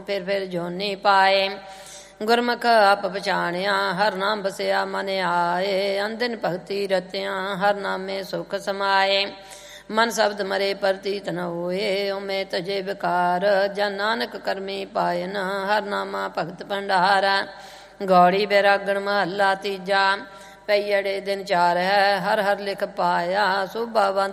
ਫਿਰ ਜੋਨੀ ਪਾਏ। ਗੁਰਮੁਖ ਆਪ ਪਛਾਣਿਆ ਹਰ ਨਾਮ ਬਸਿਆ ਮਨ ਆਏ। ਅੰਦਿਨ ਭਗਤੀ ਰਤਿਆਂ ਹਰ ਨਾਮੇ ਸੁਖ ਸਮਾਏ। ਮਨ ਸ਼ਬਦ ਮਰੇ ਪ੍ਰਤੀਤ ਨ ਹੋਏ ਉਮੇ ਤਜੇ ਵਿਕਾਰ। ਜਨ ਨਾਨਕ ਕਰਮੀ ਪਾਇਨ ਹਰ ਨਾਮਾ ਭਗਤ ਭੰਡਾਰਾ। ਗੌੜੀ ਬੈਰਾਗਣ ਮਹੱਲਾ ਤੀਜਾ। ਪਈਅੜੇ ਦਿਨ ਚਾਰ ਹੈ ਹਰ ਹਰ ਲਿਖ ਪਾਇਆ। ਸੋਭਾਵੰਤ